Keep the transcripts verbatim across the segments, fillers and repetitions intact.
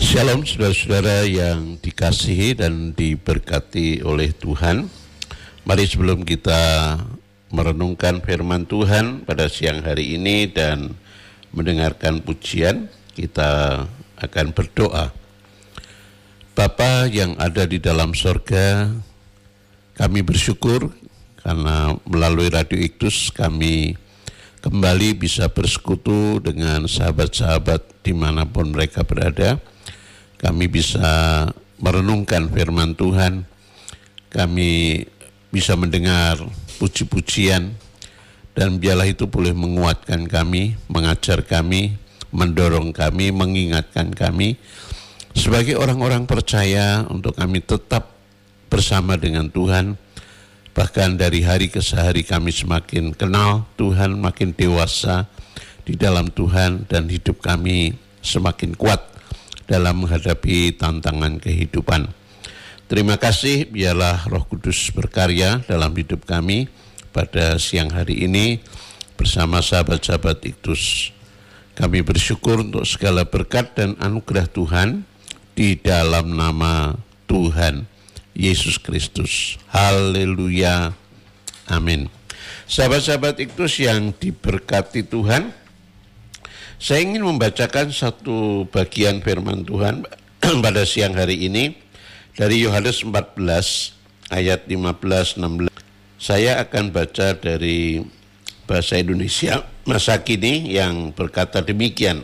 Shalom saudara-saudara yang dikasihi dan diberkati oleh Tuhan. Mari sebelum kita merenungkan firman Tuhan pada siang hari ini dan mendengarkan pujian, kita akan berdoa. Bapa yang ada di dalam sorga, kami bersyukur karena melalui Radio Iktus kami kembali bisa bersekutu dengan sahabat-sahabat dimanapun mereka berada. Kami bisa merenungkan firman Tuhan, kami bisa mendengar puji-pujian, dan biarlah itu boleh menguatkan kami, mengajar kami, mendorong kami, mengingatkan kami sebagai orang-orang percaya untuk kami tetap bersama dengan Tuhan. Bahkan dari hari ke hari kami semakin kenal Tuhan, makin dewasa di dalam Tuhan, dan hidup kami semakin kuat dalam menghadapi tantangan kehidupan. Terima kasih, biarlah Roh Kudus berkarya dalam hidup kami pada siang hari ini bersama sahabat-sahabat Iktus. Kami bersyukur untuk segala berkat dan anugerah Tuhan di dalam nama Tuhan Yesus Kristus. Haleluya. Amin. Sahabat-sahabat Iktus yang diberkati Tuhan, saya ingin membacakan satu bagian firman Tuhan pada siang hari ini dari Yohanes empat belas ayat lima belas enam belas. Saya akan baca dari bahasa Indonesia masa kini yang berkata demikian.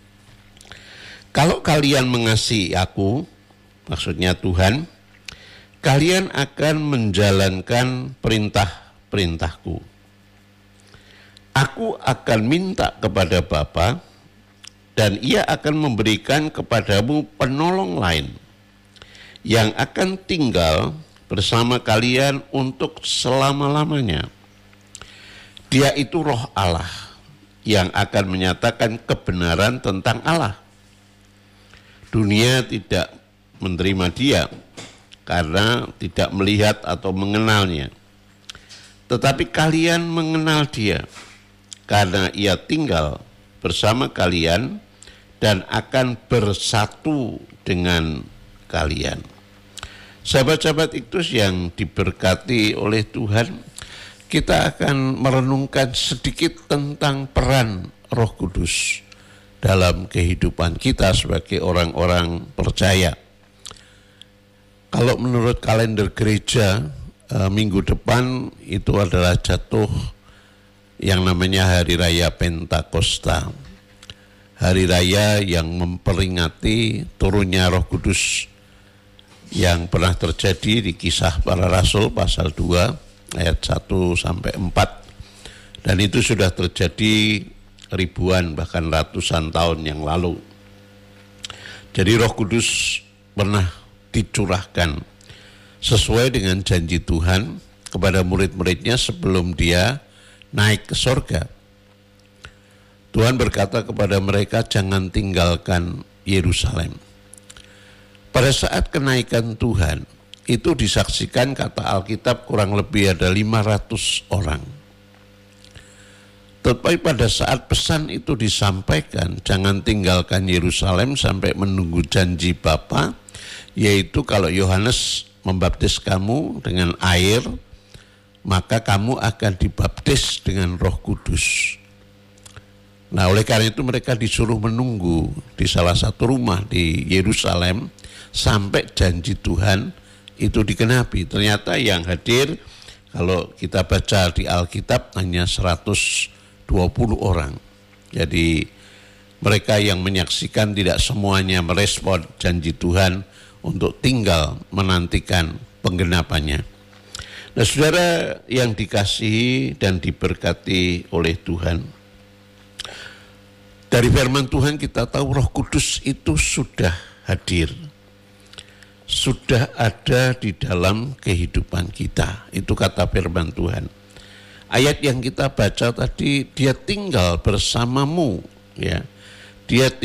Kalau kalian mengasihi aku, maksudnya Tuhan, kalian akan menjalankan perintah-perintahku. Aku akan minta kepada Bapa, dan ia akan memberikan kepadamu penolong lain yang akan tinggal bersama kalian untuk selama-lamanya. Dia itu Roh Allah yang akan menyatakan kebenaran tentang Allah. Dunia tidak menerima dia karena tidak melihat atau mengenalnya. Tetapi kalian mengenal dia, karena ia tinggal bersama kalian dan akan bersatu dengan kalian. Sahabat-sahabat Iktus yang diberkati oleh Tuhan, kita akan merenungkan sedikit tentang peran Roh Kudus dalam kehidupan kita sebagai orang-orang percaya. Kalau menurut kalender gereja, eh, minggu depan itu adalah jatuh yang namanya Hari Raya Pentakosta. Hari Raya yang memperingati turunnya Roh Kudus yang pernah terjadi di Kisah Para Rasul pasal dua ayat satu sampai empat. Dan itu sudah terjadi ribuan bahkan ratusan tahun yang lalu. Jadi Roh Kudus pernah dicurahkan sesuai dengan janji Tuhan kepada murid-muridnya sebelum dia naik ke sorga. Tuhan berkata kepada mereka, jangan tinggalkan Yerusalem. Pada saat kenaikan Tuhan, itu disaksikan kata Alkitab kurang lebih ada lima ratus orang. Tetapi pada saat pesan itu disampaikan, jangan tinggalkan Yerusalem sampai menunggu janji Bapa, yaitu kalau Yohanes membaptis kamu dengan air, maka kamu akan dibaptis dengan Roh Kudus. Nah, oleh karena itu mereka disuruh menunggu di salah satu rumah di Yerusalem sampai janji Tuhan itu dikenapi. Ternyata yang hadir, kalau kita baca di Alkitab, hanya seratus dua puluh orang. Jadi mereka yang menyaksikan tidak semuanya merespon janji Tuhan untuk tinggal menantikan penggenapannya. Nah, saudara yang dikasihi dan diberkati oleh Tuhan, dari firman Tuhan kita tahu Roh Kudus itu sudah hadir, sudah ada di dalam kehidupan kita. Itu kata firman Tuhan. Ayat yang kita baca tadi, dia tinggal bersamamu, ya. Dia